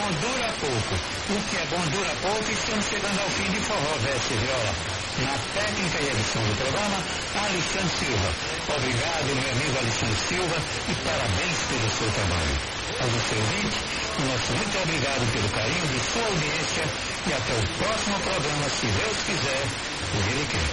bom dura pouco. O que é bom dura pouco. Estamos chegando ao fim de Forró Verso e Viola. Na técnica e edição do programa, Alexandre Silva. Obrigado, meu amigo Alexandre Silva, e parabéns pelo seu trabalho. A você, ouvinte, o nosso muito obrigado pelo carinho de sua audiência e até o próximo programa, se Deus quiser, o Ele quer.